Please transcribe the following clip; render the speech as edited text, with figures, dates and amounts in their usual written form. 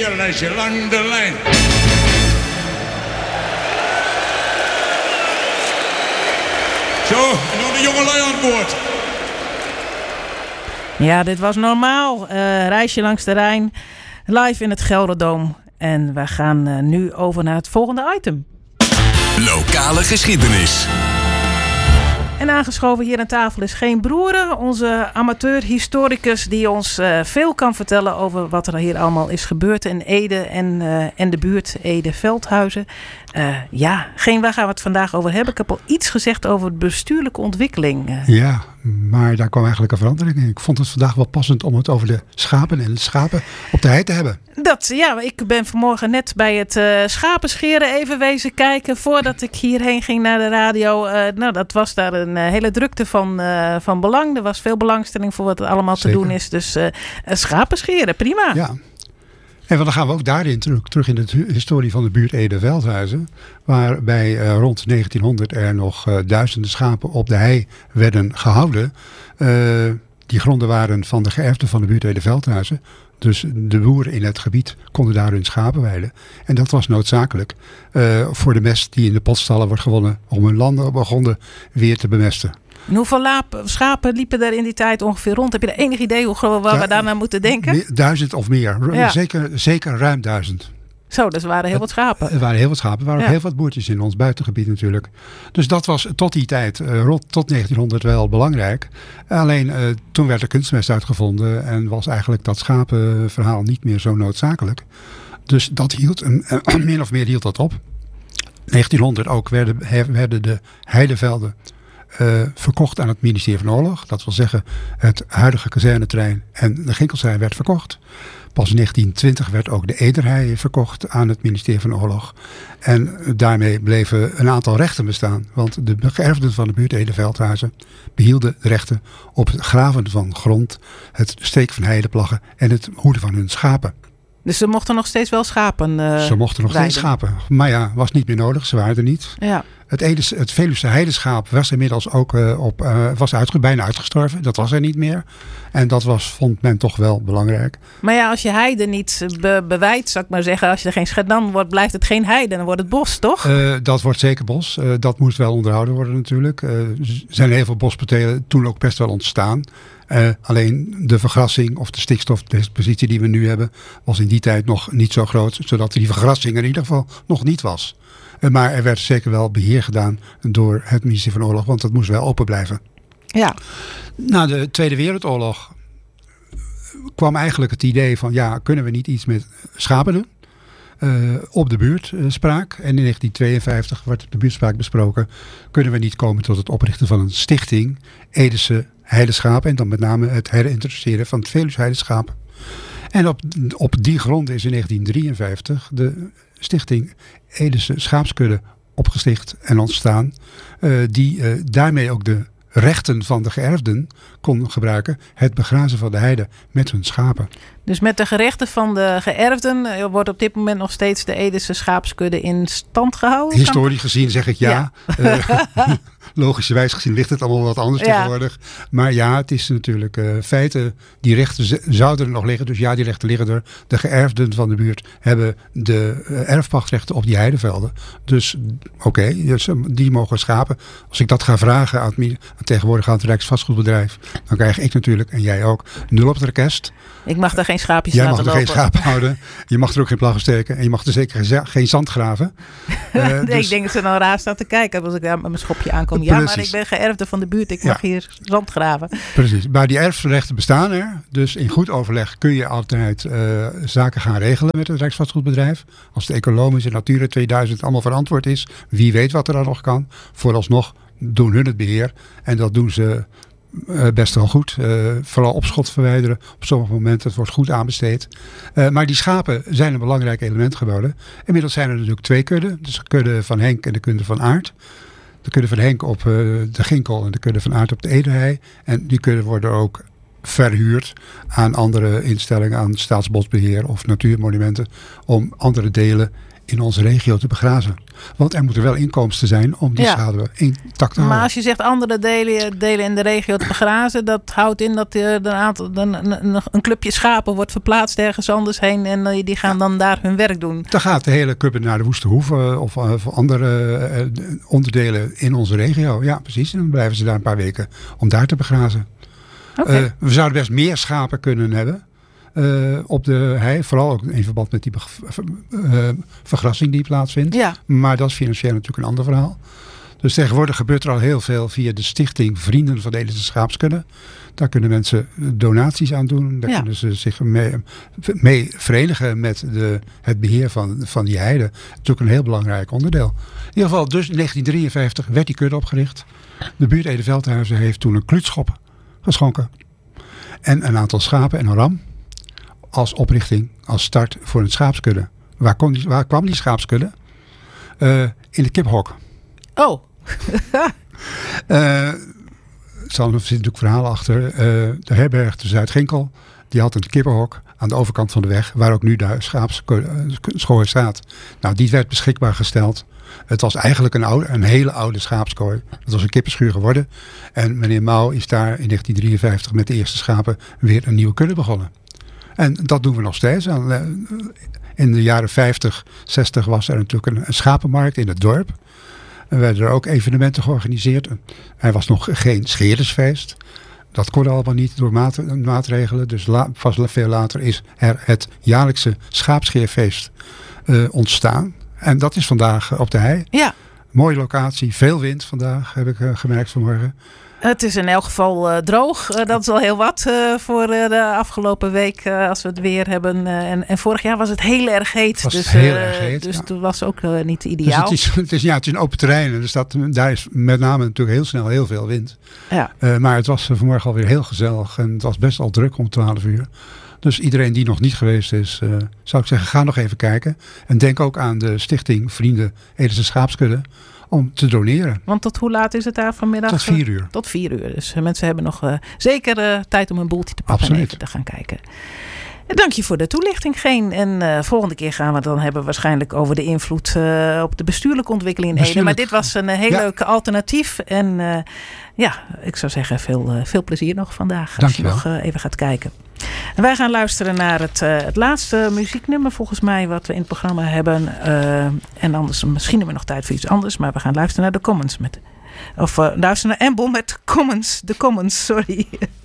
rijtje lang de lijn. Zo, en dan de jongelui aan boord. Ja, dit was normaal. Reisje langs de Rijn. Live in het Gelderdoom. En we gaan nu over naar het volgende item. Lokale geschiedenis. En aangeschoven hier aan tafel is Geen Broeren, onze amateur-historicus die ons veel kan vertellen over wat er hier allemaal is gebeurd in Ede en de buurt Ede-Veldhuizen. Geen, waar gaan we het vandaag over hebben? Ik heb al iets gezegd over de bestuurlijke ontwikkeling. Ja, maar daar kwam eigenlijk een verandering in. Ik vond het vandaag wel passend om het over de schapen en de schapen op de hei te hebben. Ik ben vanmorgen net bij het schapenscheren even wezen kijken voordat ik hierheen ging naar de radio. Dat was daar een hele drukte van belang. Er was veel belangstelling voor wat er allemaal Zeker. Te doen is. Dus schapenscheren, prima. Ja. En dan gaan we ook daarin terug in de historie van de buurt Ede-Veldhuizen. Waarbij rond 1900 er nog duizenden schapen op de hei werden gehouden. Die gronden waren van de geërfden van de buurt Ede-Veldhuizen. Dus de boeren in het gebied konden daar hun schapen weiden. En dat was noodzakelijk voor de mest die in de potstallen wordt gewonnen. Om hun landen begonnen weer te bemesten. En hoeveel schapen liepen er in die tijd ongeveer rond? Heb je er enig idee waar we daarna moeten denken? 1000 of meer. Ja. Zeker ruim 1000. Zo, dus er waren heel wat schapen. Er waren heel wat schapen. Er waren ook heel wat boertjes in ons buitengebied natuurlijk. Dus dat was tot die tijd, tot 1900 wel belangrijk. Alleen toen werd de kunstmest uitgevonden en was eigenlijk dat schapenverhaal niet meer zo noodzakelijk. Dus dat hield, min of meer hield dat op. 1900 ook werden de heidevelden verkocht aan het ministerie van Oorlog. Dat wil zeggen, het huidige kazerneterrein en de Ginkelserij werd verkocht. Pas in 1920 werd ook de Ederhei verkocht aan het ministerie van Oorlog. En daarmee bleven een aantal rechten bestaan. Want de geërfden van de buurt Ede-Veldhuizen behielden de rechten op het graven van grond, het steken van heideplaggen en het hoeden van hun schapen. Dus ze mochten nog steeds wel schapen Ze mochten nog steeds schapen. Maar ja, was niet meer nodig. Ze waren er niet. Ja. Het Veluwse heideschaap was inmiddels ook bijna uitgestorven. Dat was er niet meer. En dat vond men toch wel belangrijk. Maar ja, als je heide niet bewijdt, zou ik maar zeggen. Als je er geen dan wordt, blijft het geen heide. Dan wordt het bos, toch? Dat wordt zeker bos. Dat moest wel onderhouden worden natuurlijk. Er zijn heel veel bospercelen toen ook best wel ontstaan. Alleen de vergrassing of de stikstofdepositie die we nu hebben was in die tijd nog niet zo groot. Zodat die vergrassing er in ieder geval nog niet was. Maar er werd zeker wel beheer gedaan door het ministerie van Oorlog. Want dat moest wel open blijven. Ja. Na de Tweede Wereldoorlog kwam eigenlijk het idee van kunnen we niet iets met schapen doen? Op de buurtspraak. En in 1952 werd de buurtspraak besproken. Kunnen we niet komen tot het oprichten van een stichting Edese heideschapen. En dan met name het herintroduceren van het Veluwse heideschaap. En op die grond is in 1953 de stichting Edese Schaapskudde opgesticht en ontstaan. Die daarmee ook de rechten van de geërfden kon gebruiken. Het begrazen van de heide met hun schapen. Dus met de gerechten van de geërfden wordt op dit moment nog steeds de Edese schaapskudde in stand gehouden? Historisch gezien zeg ik ja. Logischerwijs gezien ligt het allemaal wat anders tegenwoordig. Maar ja, het is natuurlijk feiten. Die rechten zouden er nog liggen. Dus ja, die rechten liggen er. De geërfden van de buurt hebben de erfpachtrechten op die heidevelden. Dus oké, dus, die mogen schapen. Als ik dat ga vragen aan tegenwoordig aan het Rijksvastgoedbedrijf, dan krijg ik natuurlijk, en jij ook, 0 op het rekest. Ik mag daar geen schaapjes laten lopen. Jij mag er geen schapen houden. Je mag er ook geen plaggen steken. En je mag er zeker geen zand graven. Nee, ik denk dat ze dan raar staan te kijken als ik daar met mijn schopje aankom. Ja, maar ik ben geërfde van de buurt. Ik mag hier zand graven. Precies. Maar die erfrechten bestaan er. Dus in goed overleg kun je altijd zaken gaan regelen met het Rijksvastgoedbedrijf. Als de ecologische Natura 2000 allemaal verantwoord is. Wie weet wat er dan nog kan. Vooralsnog doen hun het beheer. En dat doen ze best wel goed. Vooral opschot verwijderen op sommige momenten. Het wordt goed aanbesteed. Maar die schapen zijn een belangrijk element geworden. Inmiddels zijn er natuurlijk 2 kudden. Dus de kudde van Henk en de kudde van Aert. De kudde van Henk op de Ginkel en de kudde van Aert op de Ederhei. En die kudden worden ook verhuurd aan andere instellingen, aan Staatsbosbeheer of natuurmonumenten, om andere delen in onze regio te begrazen. Want er moeten wel inkomsten zijn om die schade intact te houden. Maar als je zegt andere delen in de regio te begrazen, dat houdt in dat een clubje schapen wordt verplaatst ergens anders heen en die gaan dan daar hun werk doen. Dan gaat de hele club naar de Woeste Hoeve of andere onderdelen in onze regio. Ja, precies. En dan blijven ze daar een paar weken om daar te begrazen. Okay. We zouden best meer schapen kunnen hebben. Op de hei, vooral ook in verband met die vergrassing die plaatsvindt. Ja. Maar dat is financieel natuurlijk een ander verhaal. Dus tegenwoordig gebeurt er al heel veel via de stichting Vrienden van de Edelse Schaapskudde. Daar kunnen mensen donaties aan doen. Daar kunnen ze zich mee verenigen met het beheer van die heide. Natuurlijk een heel belangrijk onderdeel. In ieder geval, dus in 1953 werd die kudde opgericht. De buurt Ede-Veldhuizen heeft toen een kluutschop geschonken. En een aantal schapen en een ram. Als oprichting, als start voor een schaapskudde. Waar kwam die schaapskudde? In het kiphok. Oh. Er zit natuurlijk verhalen achter. De herberg te Zuid-Ginkel, die had een kippenhok aan de overkant van de weg, waar ook nu de schaapskooi staat. Nou, die werd beschikbaar gesteld. Het was eigenlijk een hele oude schaapskooi. Het was een kippenschuur geworden. En meneer Mouw is daar in 1953 met de eerste schapen weer een nieuwe kudde begonnen. En dat doen we nog steeds. In de jaren 50, 60 was er natuurlijk een schapenmarkt in het dorp. Er werden er ook evenementen georganiseerd. Er was nog geen scheerdersfeest. Dat kon allemaal niet door maatregelen. Dus pas veel later is er het jaarlijkse schaapscheerfeest ontstaan. En dat is vandaag op de hei. Ja. Mooie locatie. Veel wind vandaag, heb ik gemerkt vanmorgen. Het is in elk geval droog. Dat is al heel wat voor de afgelopen week als we het weer hebben. En vorig jaar was het heel erg heet. Was het heel erg heet. Dus het was ook niet ideaal. Dus het is een open terrein. En dus daar is met name natuurlijk heel snel heel veel wind. Ja. Maar het was vanmorgen alweer heel gezellig. En het was best al druk om 12 uur. Dus iedereen die nog niet geweest is, zou ik zeggen, ga nog even kijken. En denk ook aan de stichting Vrienden Edelse Schaapskudde. Om te doneren. Want tot hoe laat is het daar vanmiddag? Tot 4 uur. Tot 4 uur. Dus mensen hebben nog zeker tijd om een boeltje te pakken en even te gaan kijken. Dank je voor de toelichting, Geen. En volgende keer gaan we het dan hebben waarschijnlijk over de invloed op de bestuurlijke ontwikkeling in Ede. Maar dit was een heel leuk alternatief. En ik zou zeggen veel plezier nog vandaag. Dank als je nog even gaat kijken. En wij gaan luisteren naar het laatste muzieknummer volgens mij wat we in het programma hebben. En anders misschien hebben we nog tijd voor iets anders. Maar we gaan luisteren naar The Commons luisteren naar Embol met Commons. The Commons, sorry.